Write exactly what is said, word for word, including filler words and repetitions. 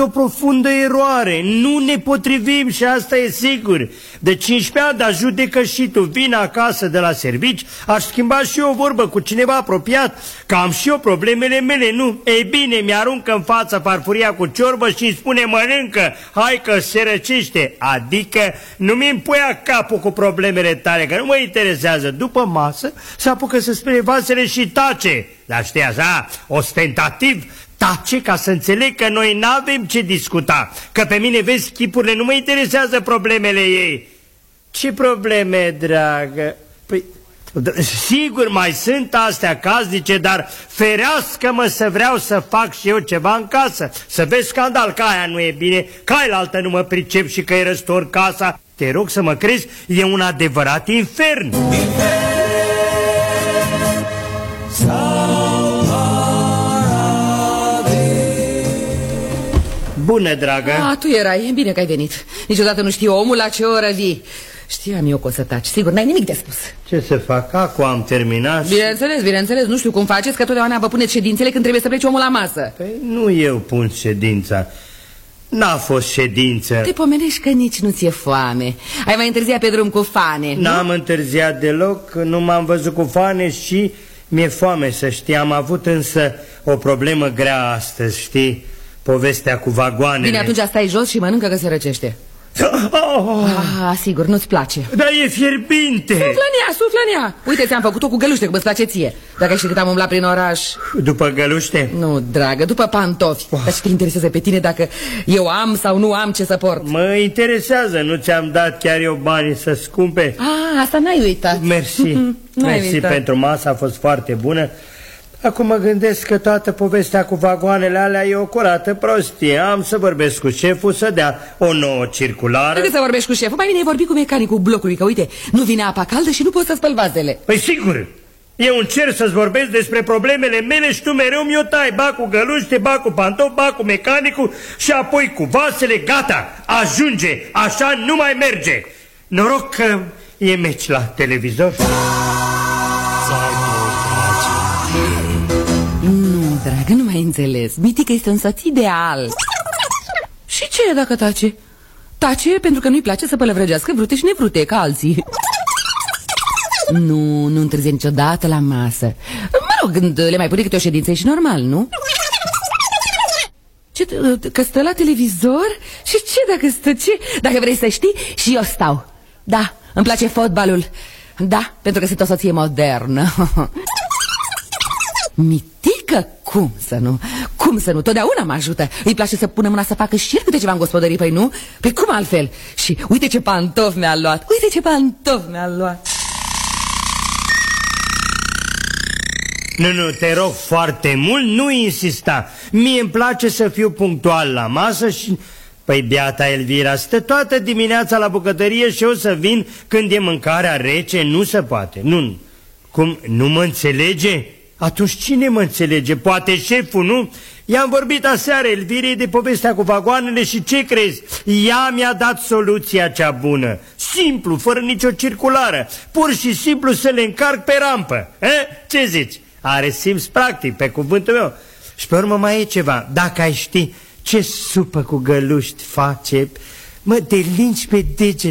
o profundă eroare, nu ne potrivim și asta e sigur. De cincisprezece ani, dar judecă și tu, vin acasă de la servici, aș schimba și eu o vorbă cu cineva apropiat, că am și eu problemele mele, nu? Ei bine, mi-aruncă în față farfuria cu ciorbă și îmi spune mănâncă, hai că se răcește, adică nu mi-mi pui capul cu problemele tale, că nu mă interesează. După masă se apucă să spune vasele și tace, dar știi așa, ostentativ, tace ca să înțeleg că noi n-avem ce discuta, că pe mine, vezi, chipurile, nu mă interesează problemele ei. Ce probleme, dragă? Păi, sigur, mai sunt astea casnice, dar ferească-mă să vreau să fac și eu ceva în casă. Să vezi scandal, că aia nu e bine, că ailaltă nu mă pricep și că îi răstor casa. Te rog să mă crezi, e un adevărat infern. Bună, dragă. A, tu erai, bine că ai venit. Niciodată nu știu omul la ce oră vii. Știam eu că o să taci, sigur, n-ai nimic de spus. Ce să fac? Acum am terminat. Bineînțeles, bineînțeles, nu știu cum faceți, că totdeauna vă puneți ședințele când trebuie să plece omul la masă. Păi nu eu pun ședința. N-a fost ședință. Te pomenești că nici nu ți-e foame. Ai mai întârziat pe drum cu Fane. N-am întârziat deloc, nu m-am văzut cu Fane și mi-e foame, să știi. Am avut însă o problemă grea astăzi, știi? Povestea cu vagoanele. Bine, atunci stai jos și mănâncă că se răcește. Oh. Ah, sigur, nu-ți place. Dar e fierbinte. Suflă în ea, suflă în ea. Uite, ți-am făcut-o cu găluște, cum îți place ție. Dacă știi cât am umblat prin oraș. După găluște? Nu, dragă, după pantofi. oh. Dar ce te interesează pe tine dacă eu am sau nu am ce să port? Mă interesează, nu ți-am dat chiar eu banii să scumpe. Ah, asta n-ai uitat. Mersi, mersi pentru masă, a fost foarte bună. Acum mă gândesc că toată povestea cu vagoanele alea e o curată prostie. Am să vorbesc cu șeful să dea o nouă circulară. Decât să vorbești cu șeful, mai bine ai vorbit cu mecanicul blocului, că uite, nu vine apa caldă și nu poți să spăl vasele. Păi sigur, eu încerc să-ți vorbesc despre problemele mele și tu mereu mi-o tai. Ba cu găluște, ba cu pantofi, ba cu mecanicul și apoi cu vasele. Gata, ajunge, așa nu mai merge. Noroc că e meci la televizor. Dragă, nu mai înțeles. Mitică este un soț ideal. Și ce e dacă tace? Tace pentru că nu-i place să pălăvrăgească vrute și nevrute ca alții. Nu, nu întârzie niciodată la masă. Mă rog, când le mai pune câte o ședință e și normal, nu? Ce, că stă la televizor? Și ce dacă stă? Ce? Dacă vrei să știi, și eu stau. Da, îmi place fotbalul. Da, pentru că sunt o soție modernă. Mitică? Cum să nu? Cum să nu? Totdeauna mă ajută. Îi place să pună mâna să facă și el câte ceva în gospodării, păi nu? Păi cum altfel? Și uite ce pantofi mi-a luat. Uite ce pantofi mi-a luat. Nu, nu, te rog foarte mult, nu insista. Mie îmi place să fiu punctual la masă și... Păi, beata Elvira, stă toată dimineața la bucătărie și eu să vin când e mâncarea rece? Nu se poate. Nu. Cum? Nu mă înțelege? Atunci cine mă înțelege? Poate șeful, nu? I-am vorbit aseară Elvirei de povestea cu vagoanele și ce crezi? Ea mi-a dat soluția cea bună. Simplu, fără nicio circulară. Pur și simplu să le încarc pe rampă. Eh? Ce zici? Are simț practic, pe cuvântul meu. Și pe urmă mai e ceva. Dacă ai ști ce supă cu găluști face, mă, te lingi pe degete.